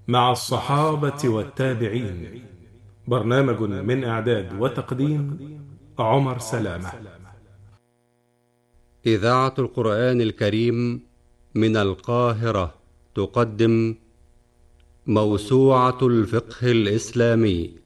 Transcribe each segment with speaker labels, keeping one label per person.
Speaker 1: مع الصحابة والتابعين. برنامج من إعداد وتقديم عمر سلامة.
Speaker 2: إذاعة القرآن الكريم من القاهرة تقدم موسوعة الفقه الإسلامي.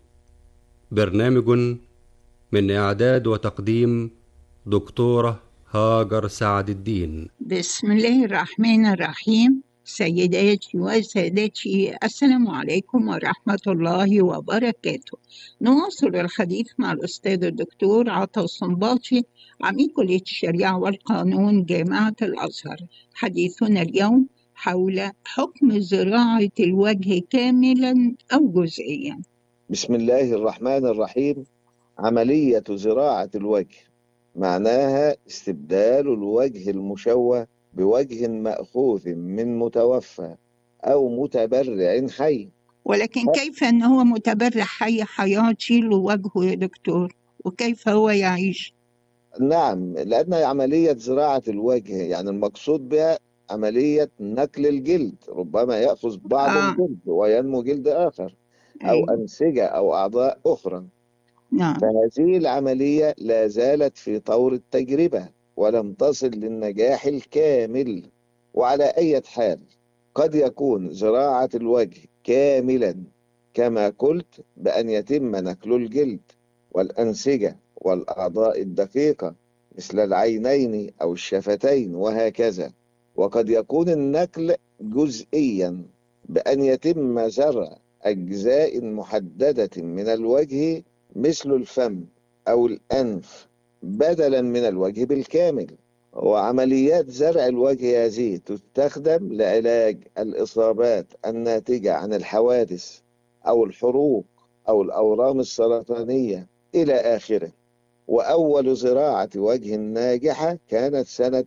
Speaker 2: برنامج من إعداد وتقديم دكتورة هاجر سعد الدين.
Speaker 3: بسم الله الرحمن الرحيم. سيداتي وسادتي، السلام عليكم ورحمة الله وبركاته. نواصل الحديث مع الأستاذ الدكتور عطا الصنباطي، عميد كلية الشريعة والقانون جامعة الأزهر. حديثنا اليوم حول حكم زراعة الوجه كاملا أو جزئيا.
Speaker 4: بسم الله الرحمن الرحيم. عملية زراعة الوجه معناها استبدال الوجه المشوه بوجه مأخوذ من متوفى أو متبرع حي.
Speaker 3: ولكن كيف أنه هو متبرع حي حياتي له وجهه يا دكتور، وكيف هو يعيش؟
Speaker 4: نعم، لأن عملية زراعة الوجه يعني المقصود بها عملية نقل الجلد، ربما يأخذ بعض الجلد وينمو جلد آخر أو
Speaker 3: أيوة.
Speaker 4: أنسجة أو أعضاء أخرى.
Speaker 3: نعم.
Speaker 4: فهذه العملية لا زالت في طور التجربة ولم تصل للنجاح الكامل. وعلى أي حال قد يكون زراعة الوجه كاملا كما قلت بأن يتم نقل الجلد والأنسجة والأعضاء الدقيقة مثل العينين أو الشفتين وهكذا. وقد يكون النقل جزئيا بأن يتم زرع أجزاء محددة من الوجه مثل الفم أو الأنف بدلا من الوجه بالكامل. وعمليات زرع الوجه هذه تستخدم لعلاج الإصابات الناتجة عن الحوادث أو الحروق أو الأورام السرطانية إلى آخره. وأول زراعة وجه ناجحة كانت سنة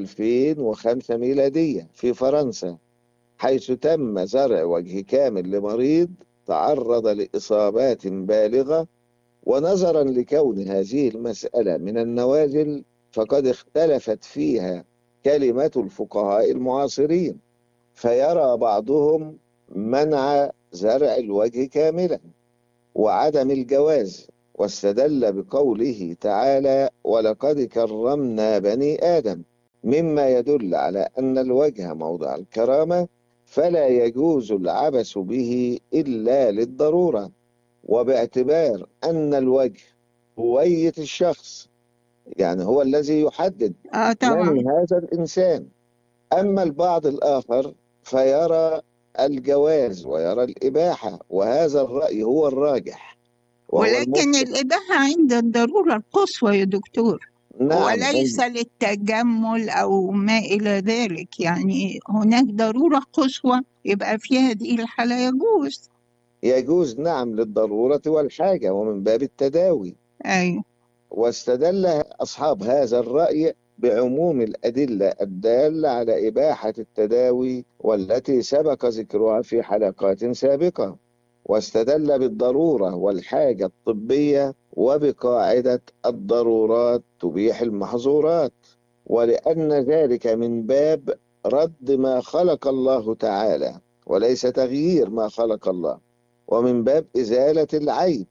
Speaker 4: 2005 ميلادية في فرنسا، حيث تم زرع وجه كامل لمريض تعرض لإصابات بالغة. ونظرا لكون هذه المسألة من النوازل فقد اختلفت فيها كلمة الفقهاء المعاصرين، فيرى بعضهم منع زرع الوجه كاملا وعدم الجواز، واستدل بقوله تعالى ولقد كرمنا بني آدم، مما يدل على أن الوجه موضع الكرامة فلا يجوز العبث به إلا للضرورة، وباعتبار أن الوجه هوية الشخص، يعني هو الذي يحدد
Speaker 3: طبعا.
Speaker 4: من هذا الإنسان. أما البعض الآخر فيرى الجواز ويرى الإباحة، وهذا الرأي هو الراجح وهو
Speaker 3: ولكن
Speaker 4: المفضل.
Speaker 3: الإباحة عند الضرورة القصوى يا دكتور،
Speaker 4: نعم،
Speaker 3: وليس للتجمل أو ما إلى ذلك. يعني هناك ضرورة قصوى يبقى في هذه الحالة يجوز.
Speaker 4: يجوز نعم للضرورة والحاجة ومن باب التداوي.
Speaker 3: أيوة.
Speaker 4: واستدل أصحاب هذا الرأي بعموم الأدلة الدالة على إباحة التداوي والتي سبق ذكرها في حلقات سابقة، واستدل بالضرورة والحاجة الطبية وبقاعدة الضرورات تبيح المحظورات، ولأن ذلك من باب رد ما خلق الله تعالى وليس تغيير ما خلق الله، ومن باب إزالة العيب.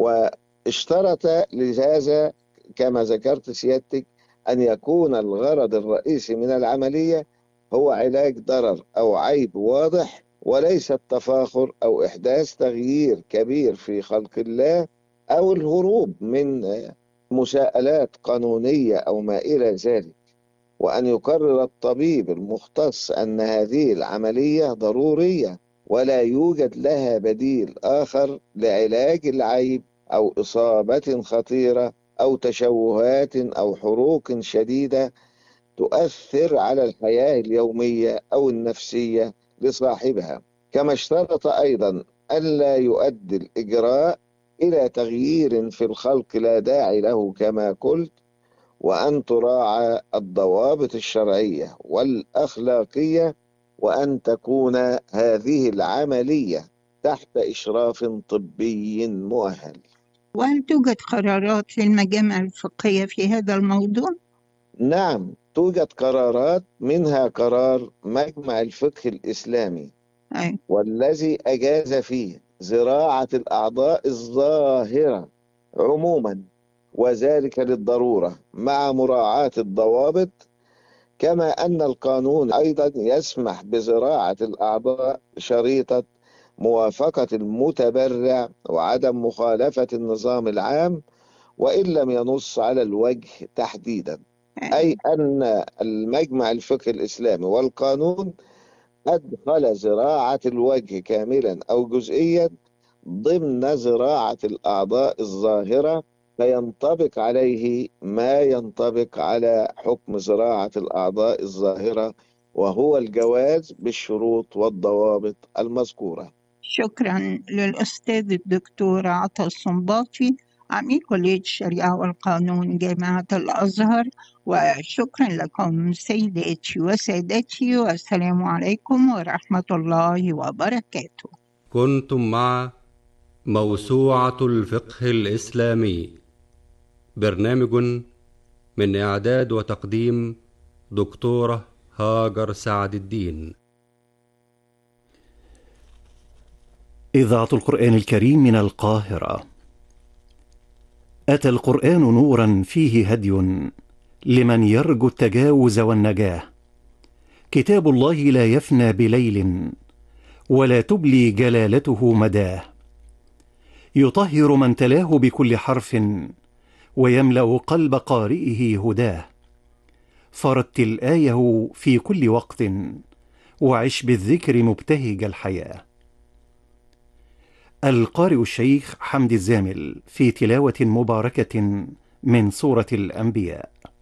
Speaker 4: واشترط لهذا كما ذكرت سيادتك أن يكون الغرض الرئيسي من العملية هو علاج ضرر أو عيب واضح، وليس التفاخر أو إحداث تغيير كبير في خلق الله أو الهروب من مساءلات قانونية أو ما إلى ذلك. وأن يقرر الطبيب المختص أن هذه العملية ضرورية ولا يوجد لها بديل آخر لعلاج العيب أو إصابة خطيرة أو تشوهات أو حروق شديدة تؤثر على الحياة اليومية أو النفسية لصاحبها. كما اشترط أيضا ألا يؤدي الإجراء إلى تغيير في الخلق لا داعي له كما قلت، وأن تراعى الضوابط الشرعية والأخلاقية، وأن تكون هذه العملية تحت إشراف طبي مؤهل.
Speaker 3: وهل توجد قرارات للمجامع الفقهية في هذا الموضوع؟
Speaker 4: نعم، توجد قرارات، منها قرار مجمع الفقه الإسلامي
Speaker 3: أي.
Speaker 4: والذي أجاز فيه زراعة الأعضاء الظاهرة عموما، وذلك للضرورة مع مراعاة الضوابط، كما أن القانون أيضا يسمح بزراعة الأعضاء شريطة موافقة المتبرع وعدم مخالفة النظام العام، وإن لم ينص على الوجه تحديدا. أي أن المجمع الفقهي الإسلامي والقانون أدخل زراعة الوجه كاملا أو جزئيا ضمن زراعة الأعضاء الظاهرة، فينطبق عليه ما ينطبق على حكم زراعة الأعضاء الظاهرة، وهو الجواز بالشروط والضوابط المذكورة.
Speaker 3: شكرا للأستاذ الدكتور عطا الصنباطي، عميد كلية الشريعة والقانون جامعة الأزهر. وشكرا لكم سيداتي وسادتي، والسلام عليكم ورحمة الله وبركاته.
Speaker 2: كنتم مع موسوعة الفقه الإسلامي، برنامج من إعداد وتقديم دكتورة هاجر سعد الدين.
Speaker 5: إذاعة القرآن الكريم من القاهرة. أتى القرآن نورا فيه هدي لمن يرجو التجاوز والنجاة. كتاب الله لا يفنى بليل ولا تبلي جلالته مداه. يطهر من تلاه بكل حرف ويملأ قلب قارئه هداه. فرتل آيه في كل وقت وعش بالذكر مبتهج الحياة. القارئ الشيخ حمدي الزامل في تلاوة مباركة من سورة الأنبياء.